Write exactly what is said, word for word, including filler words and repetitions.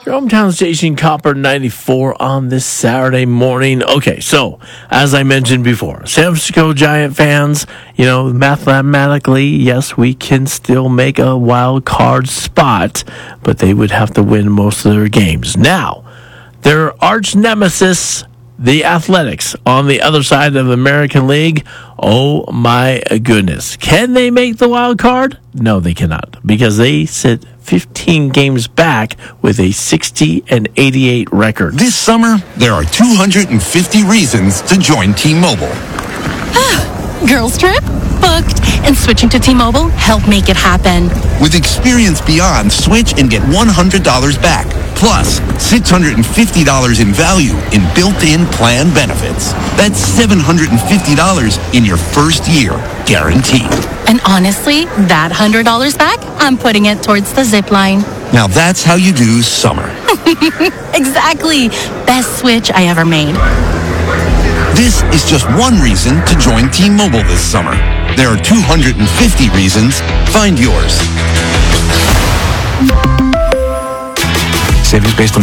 Your hometown station, Copper ninety-four, on this Saturday morning. Okay, so, as I mentioned before, San Francisco Giant fans, you know, mathematically, yes, we can still make a wild card spot, but they would have to win most of their games. Now, their arch nemesis, the Athletics, on the other side of the American League, oh my goodness. Can they make the wild card? No, they cannot, because they sit fifteen games back with a sixty and eighty-eight record. This summer, there are two hundred fifty reasons to join T-Mobile. Girls trip? Booked. And switching to T-Mobile helped make it happen. With Experience Beyond, switch and get one hundred dollars back. Plus, six hundred fifty dollars in value in built-in plan benefits. That's seven hundred fifty dollars in your first year, guaranteed. And honestly, that one hundred dollars back, I'm putting it towards the zip line. Now that's how you do summer. Exactly. Best switch I ever made. This is just one reason to join T-Mobile this summer. There are two hundred fifty reasons. Find yours. Savings based on